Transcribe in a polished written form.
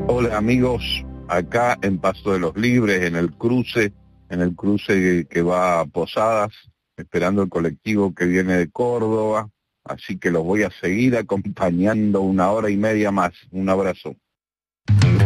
Hola amigos, acá en Paso de los Libres, en el cruce que va a Posadas, esperando el colectivo que viene de Córdoba, así que los voy a seguir acompañando 1 hora y media más. Un abrazo.